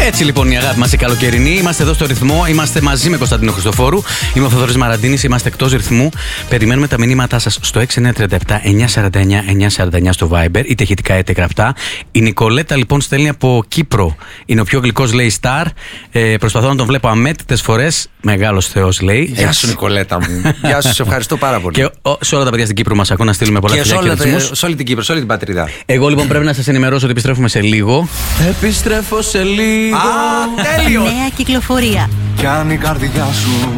Έτσι λοιπόν η αγάπη μας η καλοκαιρινή. Είμαστε εδώ στο ρυθμό. Είμαστε μαζί με Κωνσταντίνο Χριστοφόρου. Είμαι ο Θοδωρής Μαραντίνης. Είμαστε εκτός ρυθμού. Περιμένουμε τα μηνύματά σας στο 6937-949-949 στο Viber, είτε ηχητικά είτε γραπτά. Η Νικολέτα λοιπόν στέλνει από Κύπρο. Είναι ο πιο γλυκός, λέει, Σταρ. Προσπαθώ να τον βλέπω αμέτρητες φορές. Μεγάλος Θεός, λέει. Γεια σου, Νικολέτα μου. Γεια σου, σε ευχαριστώ πάρα πολύ. Και σε όλα τα παιδιά στην Κύπρο μας ακούν, να στείλουμε πολλά φιλιά και χαιρετισμούς. Σε όλη την Κύπρο, σε όλη την πατρίδα. Εγώ λοιπόν πρέπει να σας ενημερώσω ότι επιστρέφουμε σε λίγο. Επιστρέφω σε λίγο. Α, τέλειο! Νέα κυκλοφορία. Κι αν η καρδιά σου